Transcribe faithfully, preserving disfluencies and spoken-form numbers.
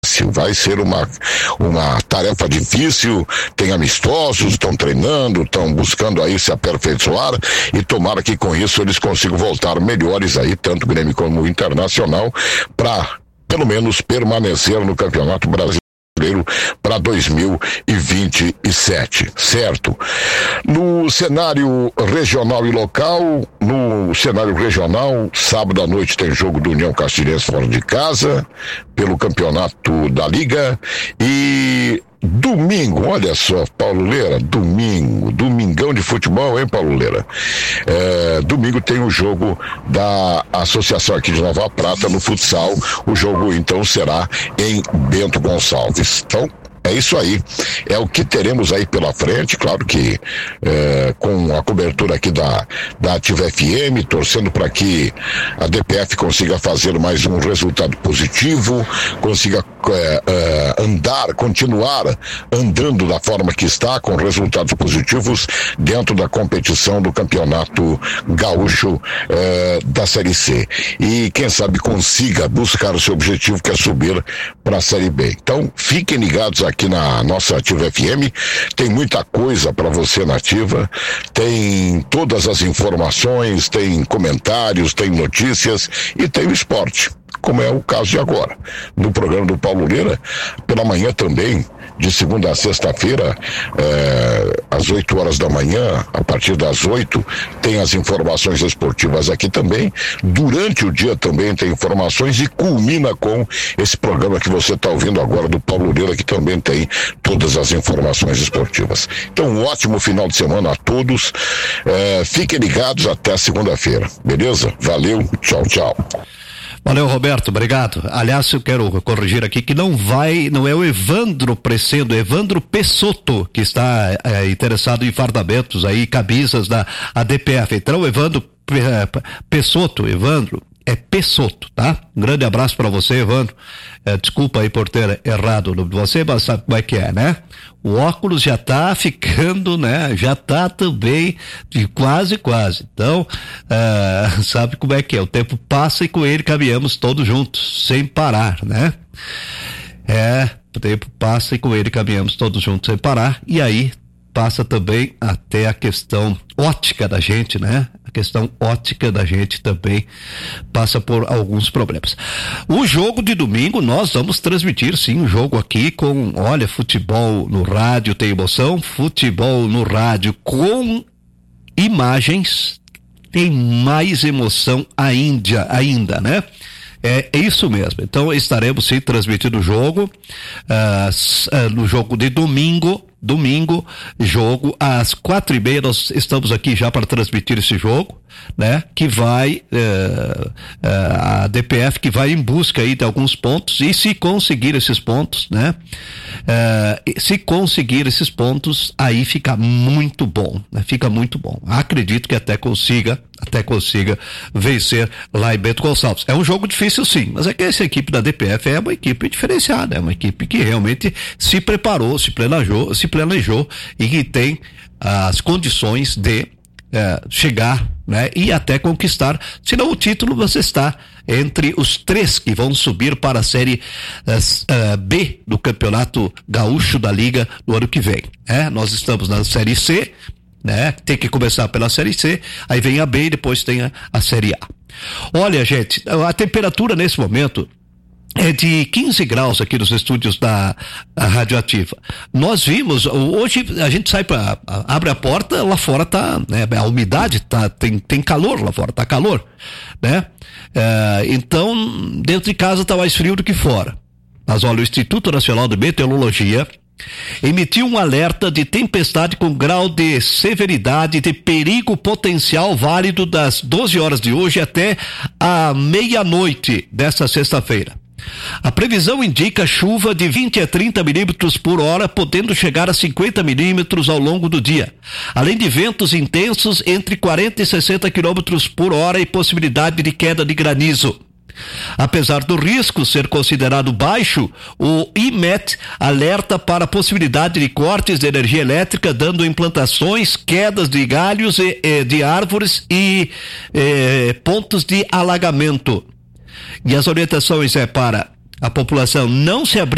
Vai ser uma, uma tarefa difícil, tem amistosos, estão treinando, estão buscando aí se aperfeiçoar e tomara que com isso eles consigam voltar melhores aí, tanto o Grêmio como o Internacional, para pelo menos permanecer no Campeonato Brasileiro para dois mil e vinte e sete, certo? No cenário regional e local, no cenário regional, sábado à noite tem jogo do União Castilhense fora de casa, pelo campeonato da Liga, e domingo, olha só, Paulo Leira, domingo, domingão de futebol, hein, Paulo Leira? É, domingo tem o jogo da Associação aqui de Nova Prata no futsal, o jogo então será em Bento Gonçalves. Então, é isso aí, é o que teremos aí pela frente, claro que é, com a cobertura aqui da, da Ativa F M, torcendo para que a D P F consiga fazer mais um resultado positivo, consiga é, é, andar, continuar andando da forma que está, com resultados positivos dentro da competição do Campeonato Gaúcho é, da Série C. E quem sabe consiga buscar o seu objetivo, que é subir para a Série B. Então, fiquem ligados aqui na nossa Ativa F M, tem muita coisa para você na Ativa, tem todas as informações, tem comentários, tem notícias e tem o esporte, como é o caso de agora. No programa do Paulo Leira, pela manhã também, de segunda a sexta-feira, é, às oito horas da manhã, a partir das oito, tem as informações esportivas aqui também. Durante o dia também tem informações e culmina com esse programa que você está ouvindo agora do Paulo Leira, que também tem todas as informações esportivas. Então, um ótimo final de semana a todos. É, fiquem ligados até segunda-feira, beleza? Valeu, tchau, tchau. Valeu, Roberto, obrigado. Aliás, eu quero corrigir aqui que não vai, não é o Evandro Presendo, é Evandro Pessotto, que está é, interessado em fardamentos aí, camisas da A D P F. Então, Evandro Pessotto, Evandro, é Pessotto, tá? Um grande abraço para você, Evandro. É, desculpa aí por ter errado o nome de você, mas sabe como é que é, né? O óculos já tá ficando, né? Já tá também de quase, quase. Então, uh, sabe como é que é? O tempo passa e com ele caminhamos todos juntos, sem parar, né? É, o tempo passa e com ele caminhamos todos juntos, sem parar. E aí, passa também até a questão ótica da gente, né? A questão ótica da gente também passa por alguns problemas. O jogo de domingo, nós vamos transmitir sim o jogo aqui com, olha, futebol no rádio tem emoção, futebol no rádio com imagens tem mais emoção ainda, ainda, né? É, é isso mesmo. Então estaremos sim transmitindo o jogo, uh, uh, no jogo de domingo, domingo, jogo às quatro e meia, nós estamos aqui já para transmitir esse jogo, né? Que vai, uh, uh, a D P F que vai em busca aí de alguns pontos e se conseguir esses pontos, né? Uh, se conseguir esses pontos, aí fica muito bom, né? Fica muito bom. Acredito que até consiga, até consiga vencer lá em Bento Gonçalves. É um jogo difícil sim, mas é que essa equipe da D P F é uma equipe diferenciada, é uma equipe que realmente se preparou, se planejou, se planejou e que tem as condições de é, chegar, né, e até conquistar, se não o título, você está entre os três que vão subir para a série uh, uh, B do Campeonato Gaúcho da Liga no ano que vem. É, nós estamos na série C, né? Tem que começar pela série C, aí vem a B e depois tem a, a série A. Olha, gente, a temperatura nesse momento é de quinze graus aqui nos estúdios da Rádio Ativa. Nós vimos, hoje a gente sai para abre a porta, lá fora tá, né, a umidade tá, tem, tem calor lá fora, tá calor, né? É, então, dentro de casa tá mais frio do que fora. Mas olha, o Instituto Nacional de Meteorologia emitiu um alerta de tempestade com grau de severidade de perigo potencial válido das doze horas de hoje até a meia-noite desta sexta-feira. A previsão indica chuva de vinte a trinta milímetros por hora, podendo chegar a cinquenta milímetros ao longo do dia, além de ventos intensos entre quarenta e sessenta quilômetros por hora e possibilidade de queda de granizo. Apesar do risco ser considerado baixo, o I M E T alerta para a possibilidade de cortes de energia elétrica, dando implantações, quedas de galhos e, e, de árvores e e, pontos de alagamento. E as orientações é para a população não se abrir